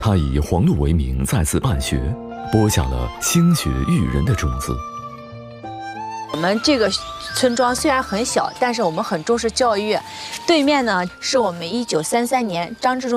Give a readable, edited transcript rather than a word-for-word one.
他以黄路为名再次办学，播下了兴学育人的种子。 我们这个村庄虽然很小，但是我们很重视教育。对面呢，是我们1933年张之洞